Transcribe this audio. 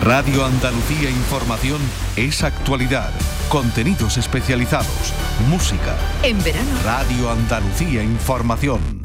Radio Andalucía Información es actualidad, contenidos especializados, música. En verano. Radio Andalucía Información.